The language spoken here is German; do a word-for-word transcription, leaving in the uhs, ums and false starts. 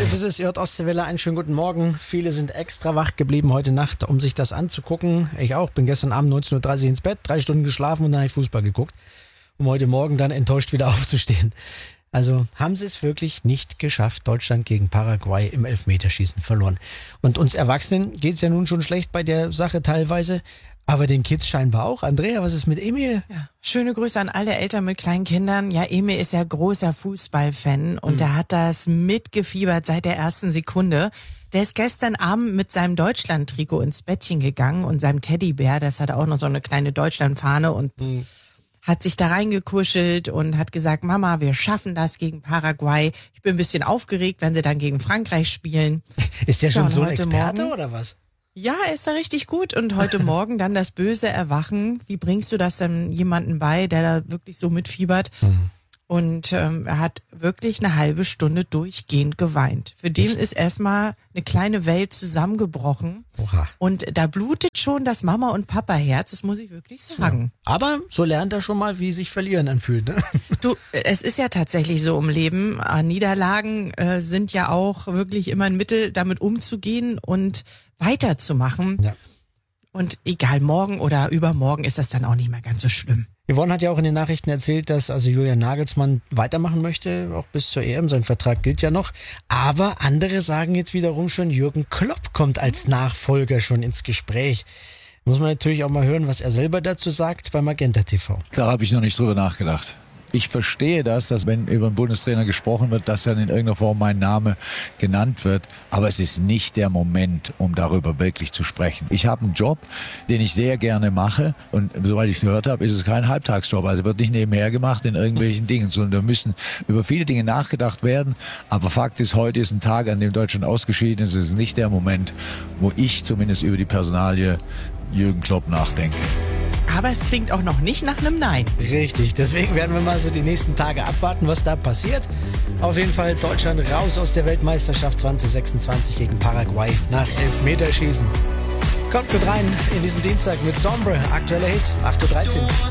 elf ist es, ihr hört Ostseewelle, einen schönen guten Morgen. Viele sind extra wach geblieben heute Nacht, um sich das anzugucken. Ich auch, bin gestern Abend neunzehn Uhr dreißig ins Bett, drei Stunden geschlafen und dann habe ich Fußball geguckt, um heute Morgen dann enttäuscht wieder aufzustehen. Also haben sie es wirklich nicht geschafft, Deutschland gegen Paraguay im Elfmeterschießen verloren. Und uns Erwachsenen geht es ja nun schon schlecht bei der Sache teilweise, aber den Kids scheinbar auch. Andrea, was ist mit Emil? Ja, schöne Grüße an alle Eltern mit kleinen Kindern. Ja, Emil ist ja großer Fußballfan und mhm. der hat das mitgefiebert seit der ersten Sekunde. Der ist gestern Abend mit seinem Deutschland-Trikot ins Bettchen gegangen und seinem Teddybär, das hat auch noch so eine kleine Deutschland-Fahne und mhm. hat sich da reingekuschelt und hat gesagt, Mama, wir schaffen das gegen Paraguay. Ich bin ein bisschen aufgeregt, wenn sie dann gegen Frankreich spielen. Ist der schon ja, so ein Experte morgen, oder was? Ja, er ist da richtig gut und heute Morgen dann das böse Erwachen. Wie bringst du das dann jemandem bei, der da wirklich so mitfiebert? Mhm. Und ähm, er hat wirklich eine halbe Stunde durchgehend geweint. Für den ist erstmal eine kleine Welt zusammengebrochen. Oha. Und da blutet schon das Mama- und Papa-Herz, das muss ich wirklich sagen. Ja. Aber so lernt er schon mal, wie sich Verlieren anfühlt. Ne? Du, es ist ja tatsächlich so im Leben. Niederlagen äh, sind ja auch wirklich immer ein Mittel, damit umzugehen und weiterzumachen. Ja. Und egal, morgen oder übermorgen ist das dann auch nicht mehr ganz so schlimm. Yvonne hat ja auch in den Nachrichten erzählt, dass also Julian Nagelsmann weitermachen möchte, auch bis zur E M. Sein Vertrag gilt ja noch. Aber andere sagen jetzt wiederum schon, Jürgen Klopp kommt als Nachfolger schon ins Gespräch. Muss man natürlich auch mal hören, was er selber dazu sagt bei Magenta T V. Da habe ich noch nicht drüber nachgedacht. Ich verstehe das, dass wenn über einen Bundestrainer gesprochen wird, dass dann in irgendeiner Form mein Name genannt wird. Aber es ist nicht der Moment, um darüber wirklich zu sprechen. Ich habe einen Job, den ich sehr gerne mache. Und soweit ich gehört habe, ist es kein Halbtagsjob. Also wird nicht nebenher gemacht in irgendwelchen Dingen, sondern da müssen über viele Dinge nachgedacht werden. Aber Fakt ist, heute ist ein Tag, an dem Deutschland ausgeschieden ist. Es ist nicht der Moment, wo ich zumindest über die Personalie Jürgen Klopp nachdenke. Aber es klingt auch noch nicht nach einem Nein. Richtig, deswegen werden wir mal so die nächsten Tage abwarten, was da passiert. Auf jeden Fall Deutschland raus aus der Weltmeisterschaft zwanzig sechsundzwanzig gegen Paraguay nach Elfmeterschießen. Kommt gut rein in diesen Dienstag mit Sombre, aktueller Hit, acht Uhr dreizehn.